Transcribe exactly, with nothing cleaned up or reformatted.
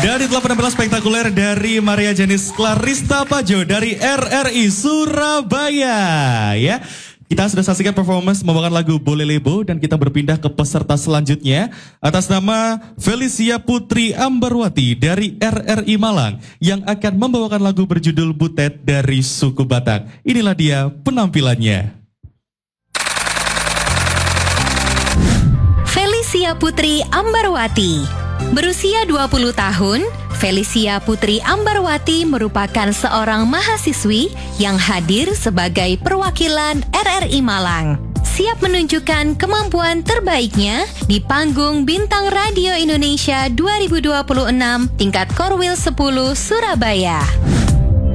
Dari delapan penampilan spektakuler dari Maria Janis Clarista Pajo dari R R I Surabaya. Ya, kita sudah saksikan performance membawakan lagu Boleh Lebo dan kita berpindah ke peserta selanjutnya atas nama Felicia Putri Ambarwati dari R R I Malang yang akan membawakan lagu berjudul Butet dari suku Batak. Inilah dia penampilannya. Felicia Putri Ambarwati. Berusia dua puluh tahun, Felicia Putri Ambarwati merupakan seorang mahasiswi yang hadir sebagai perwakilan R R I Malang. Siap menunjukkan kemampuan terbaiknya di panggung Bintang Radio Indonesia dua ribu dua puluh enam tingkat Korwil sepuluh Surabaya.